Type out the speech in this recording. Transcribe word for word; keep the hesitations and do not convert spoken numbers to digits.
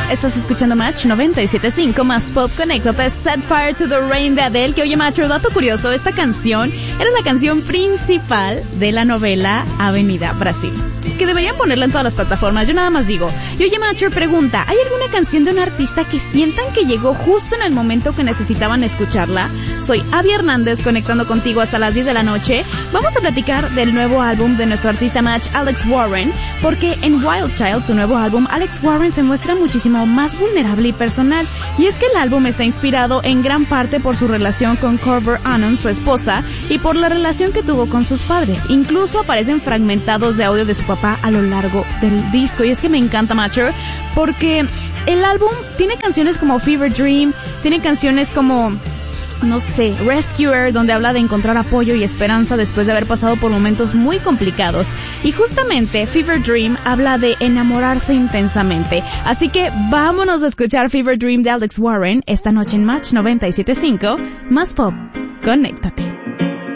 Estás escuchando Match noventa y siete punto cinco más pop. Conéctate. Set Fire to the Rain de Adele. Que oye, Macho, dato curioso, esta canción era la canción principal de la novela Avenida Brasil, que deberían ponerla en todas las plataformas. Yo nada más digo. Y oye, Macho, pregunta, ¿hay alguna canción de un artista que sientan que llegó justo en el momento que necesitaban escucharla? Soy Abby Hernández, conectando contigo hasta las diez de la noche. Vamos a platicar del nuevo álbum de nuestro artista Match, Alex Warren, porque en Wild Child, su nuevo álbum, Alex Warren se muestra muchísimo más vulnerable y personal. Y es que el álbum está inspirado en gran parte por su relación con Corber Annon, su esposa, y por la relación que tuvo con sus padres. Incluso aparecen fragmentados de audio de su papá a lo largo del disco. Y es que me encanta, Matcher, porque el álbum tiene canciones como Fever Dream, tiene canciones como, no sé, Rescuer, donde habla de encontrar apoyo y esperanza después de haber pasado por momentos muy complicados. Y justamente Fever Dream habla de enamorarse intensamente. Así que vámonos a escuchar Fever Dream de Alex Warren esta noche en Match noventa y siete punto cinco. Más pop, conéctate.